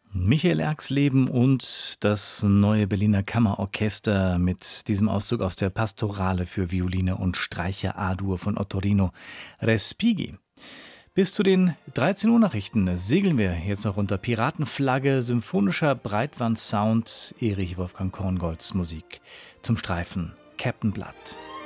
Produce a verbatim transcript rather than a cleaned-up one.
Michael Erxleben und das neue Berliner Kammerorchester mit diesem Auszug aus der Pastorale für Violine und Streicher A-Dur von Ottorino Respighi. Bis zu den dreizehn Uhr Nachrichten segeln wir jetzt noch unter Piratenflagge, symphonischer Breitbandsound, Erich Wolfgang Korngolds Musik zum Streifen Captain Blood.